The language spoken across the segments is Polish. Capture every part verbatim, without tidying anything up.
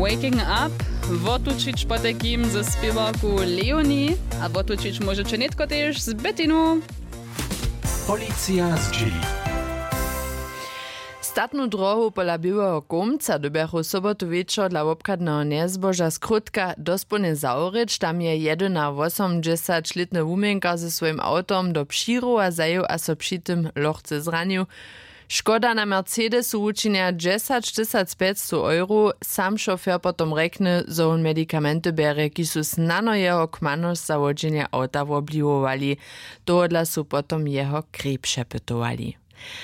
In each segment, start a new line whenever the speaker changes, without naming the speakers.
Waking Up, wotučić po takim ze spiewaku Leonie, a wotučić możecie netko też z Bettinu.
Policja z G.
Statnu drohu pola Białego Komca dobiachu sobotu wieczor dla obkradnego nezboža skrótka dospone zaurić. Tam je jedyna osemdziesięcioletna wumienka ze swoim autom do Pširowa zajał, a so przy tym lochce zranił. Škoda na Mercedesu učinia dziesięć tysięcy pięćset euro. Sam šofer potom rekne, że on medikamenty bere, ki su snano jeho kmano z zawodzenia auta wobliwowali. Tohodla su potom jeho krib šepetowali.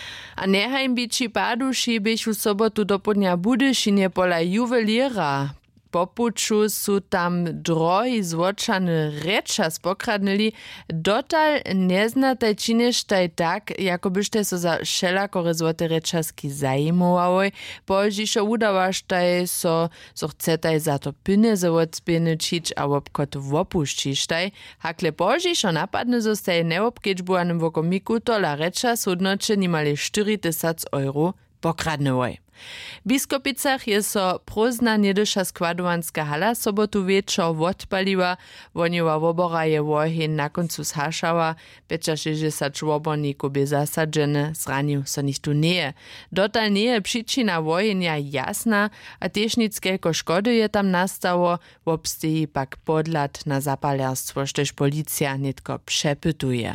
A nehajm biči paduši bychu sobotu do podnia Budyšinie pola juweliera. Po puču su tam drohi złoczany rečas pokradnili. Dotal neznate čineštaj tak, jako byšte so za šelakore złote rečasky zajimowałoj. Požišo udawaštaj so, so chcetaj za to pyneze odspienyčić, a obkot wopuščištaj. Hakle požišo napadne zostaje neobkedžbuanym wokomiku, tola rečas hodnoče nimali štyri tysiące euro pokradnewoj. W Biskopicach je so prózdna niedysza składowanska hala sobotu wieczor odpaliła, woniła wobora je wohin na koncu zhaszała, sześćdziesiąt woborników by zasadzene, zranił so nichtu nie. Dotal nie przyczyna wohinja jasna, a težnickielko szkody je tam nastało, wobsteji pak podlad na zapalerstwo, štož policja nitko przepytuje.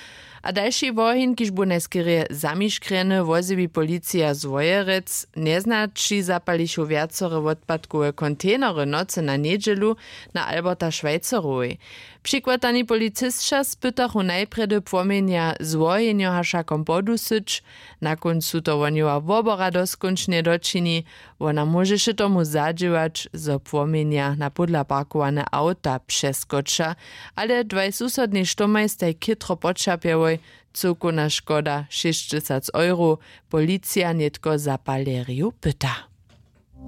A další wohin, kiž bu neskryje zamiškrene, wozibi policja z Wojerec, neznači zapališu viacore odpadkové kontejnery noce na nedželu na Alberta Švajcerovej. Přikładani policistša spytachu najpredy płomienia z wojenjo hašakom podusyć, na koncu to woniła wobora doskončne dočini, wona môžeše tomu zadžiwać, zo płomienia na podla parkowane auta přeskoča, ale dwaj susodni štomajstaj kytro počapjevoj, cukuna škoda sześćdziesiąt euro, policja netko za paleriu pyta.